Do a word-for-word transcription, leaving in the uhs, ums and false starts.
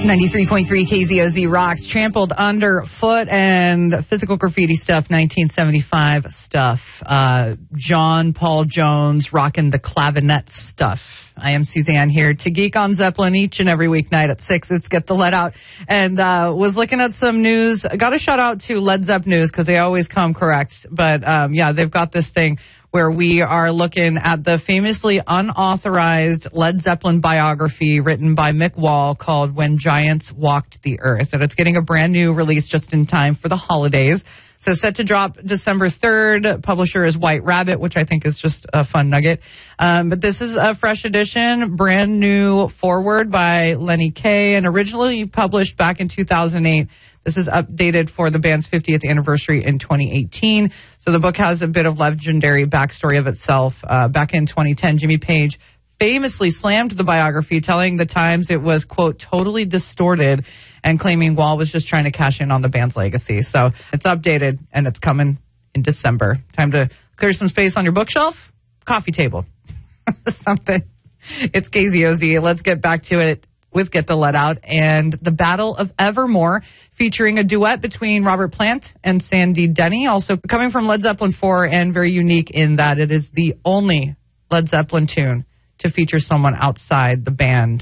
ninety-three point three K Z O Z rocks, trampled underfoot, and physical graffiti stuff, nineteen seventy-five stuff. Uh, John Paul Jones rocking the clavinet stuff. I am Suzanne here to geek on Zeppelin each and every weeknight at six. It's Get the Let Out. And uh, was looking at some news. Got a shout out to Led Zepp News because they always come correct. But um, yeah, they've got this thing where we are looking at the famously unauthorized Led Zeppelin biography written by Mick Wall called When Giants Walked the Earth. And it's getting a brand new release just in time for the holidays. So set to drop December third. Publisher is White Rabbit, which I think is just a fun nugget. Um, but this is a fresh edition, brand new foreword by Lenny Kaye, and originally published back in two thousand eight. This is updated for the band's fiftieth anniversary in twenty eighteen. So the book has a bit of legendary backstory of itself. Uh, back in twenty ten, Jimmy Page famously slammed the biography, telling the Times it was, quote, totally distorted, and claiming Wall was just trying to cash in on the band's legacy. So it's updated, and it's coming in December. Time to clear some space on your bookshelf, coffee table, something. It's K Z O Z. Let's get back to it with Get the Let Out and the Battle of Evermore, featuring a duet between Robert Plant and Sandy Denny, also coming from Led Zeppelin four, and very unique in that it is the only Led Zeppelin tune to feature someone outside the band